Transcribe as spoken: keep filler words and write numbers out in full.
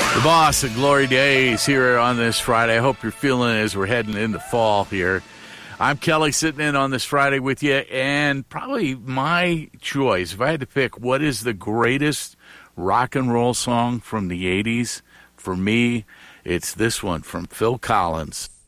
The Boss of Glory Days here on this Friday. I hope you're feeling it as we're heading into fall here. I'm Kelly, sitting in on this Friday with you, and probably my choice, if I had to pick what is the greatest rock and roll song from the eighties, for me, it's this one from Phil Collins.